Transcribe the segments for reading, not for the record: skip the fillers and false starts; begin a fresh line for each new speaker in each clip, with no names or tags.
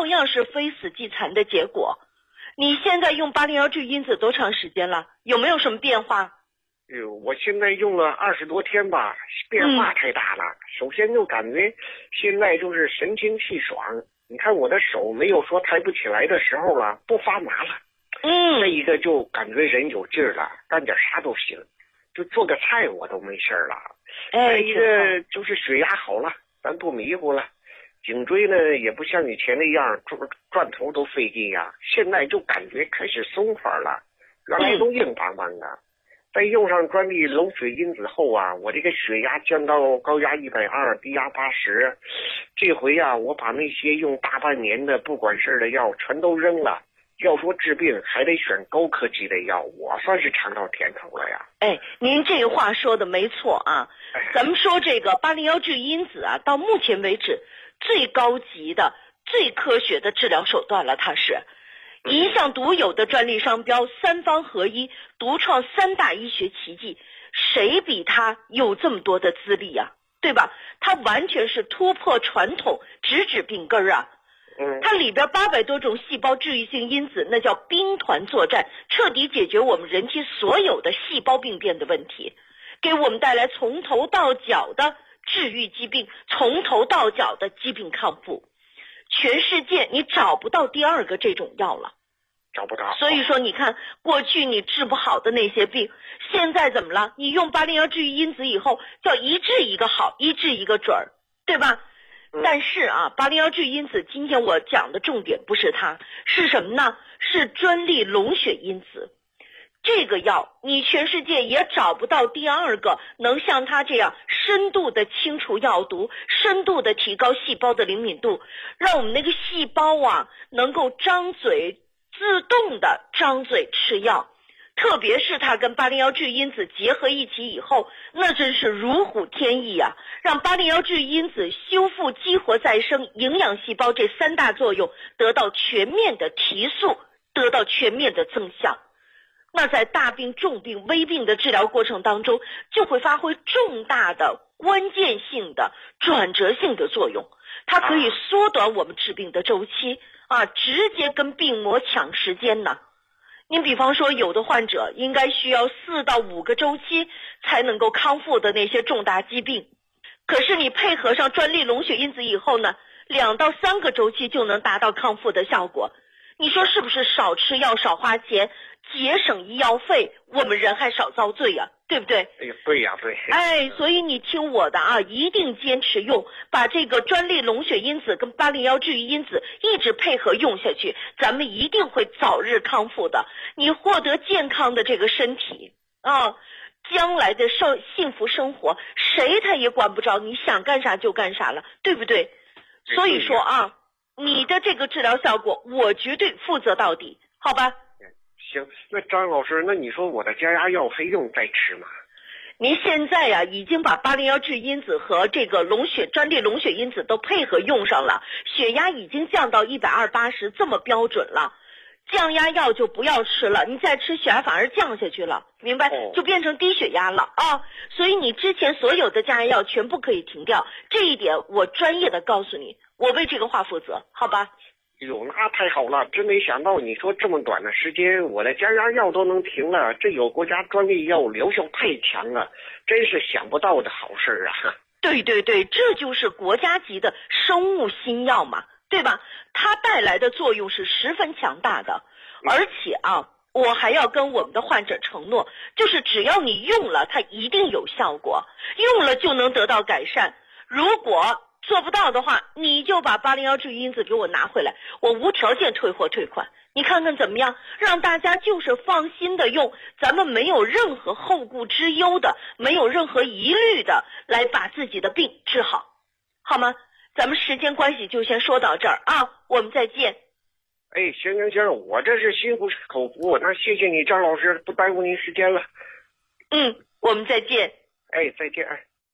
照样是非死即残的结果。你现在用801治愈因子多长时间了？有没有什么变化？
我现在用了20多天吧，变化太大了。首先就感觉现在就是神清气爽，你看我的手没有说抬不起来的时候了，不发麻了。这一个就感觉人有劲儿了，干点啥都行，就做个菜我都没事了。再一个就是血压好了，咱不迷糊了。颈椎呢也不像以前那样转头都费劲呀，现在就感觉开始松快了，原来都硬邦邦的。在用上专利龙血因子后啊，我这个血压降到高压120，低压80。这回啊，我把那些用大半年的不管事的药全都扔了。要说治病还得选高科技的药，我算是尝到甜头了呀。
您这话说的没错啊。咱们说这个801治愈因子啊，到目前为止最高级的、最科学的治疗手段了，它是一项独有的专利商标，3方合一，独创3大医学奇迹，谁比它有这么多的资历啊？对吧？它完全是突破传统，直指病根啊。它里边800多种细胞治愈性因子，那叫兵团作战，彻底解决我们人体所有的细胞病变的问题，给我们带来从头到脚的治愈疾病，从头到脚的疾病康复。全世界你找不到第二个这种药了，
找不到。
所以说你看过去你治不好的那些病，现在怎么了？你用801治愈因子以后，叫一治一个好，一治一个准儿，对吧？但是啊，801治愈因子今天我讲的重点不是它，是什么呢？是专利龙血因子。这个药你全世界也找不到第二个能像它这样深度的清除药毒，深度的提高细胞的灵敏度，让我们那个细胞啊能够张嘴，自动的张嘴吃药。特别是它跟801治愈因子结合一起以后，那真是如虎添翼啊，让801治愈因子修复、激活再生、营养细胞这3大作用得到全面的提速，得到全面的增效。那在大病、重病、危病的治疗过程当中，就会发挥重大的关键性的转折性的作用。它可以缩短我们治病的周期啊，直接跟病魔抢时间呢。您比方说有的患者应该需要4到5个周期才能够康复的那些重大疾病，可是你配合上专利龙血因子以后呢，2到3个周期就能达到康复的效果。你说是不是少吃药少花钱，节省医药费，我们人还少遭罪啊，对不对？
对呀，对。
所以你听我的啊，一定坚持用，把这个专利龙血因子跟801治愈因子一直配合用下去，咱们一定会早日康复的。你获得健康的这个身体啊，将来的幸福生活，谁他也管不着，你想干啥就干啥了，对不对？所以说啊，你的这个治疗效果，我绝对负责到底，好吧？
行，那张老师，那你说我的降压药还用再吃吗？
您现在呀，已经把801治因子和这个专利龙血因子都配合用上了，血压已经降到120/80这么标准了，降压药就不要吃了，你再吃血压反而降下去了，明白？就变成低血压了啊！所以你之前所有的降压药全部可以停掉，这一点我专业的告诉你，我为这个话负责，好吧？
那太好了，真没想到你说这么短的时间我的降压药都能停了，这有国家专利药疗效太强了，真是想不到的好事啊。
对，这就是国家级的生物新药嘛，对吧？它带来的作用是十分强大的，而且啊，我还要跟我们的患者承诺，就是只要你用了，它一定有效果，用了就能得到改善。如果做不到的话，你就把801治愈因子给我拿回来，我无条件退货退款，你看看怎么样？让大家就是放心的用，咱们没有任何后顾之忧的，没有任何疑虑的来把自己的病治好，好吗？咱们时间关系就先说到这儿啊，我们再见。
行，我这是心服口服，那谢谢你张老师，不耽误您时间了。
我们再见。
再见。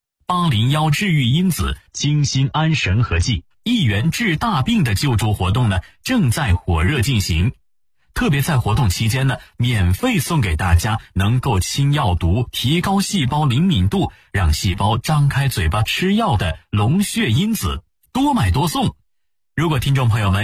801治愈因子精心安神合剂1元治大病的救助活动呢，正在火热进行。特别在活动期间呢，免费送给大家能够清药毒、提高细胞灵敏度，让细胞张开嘴巴吃药的龙血因子，多买多送。如果听众朋友们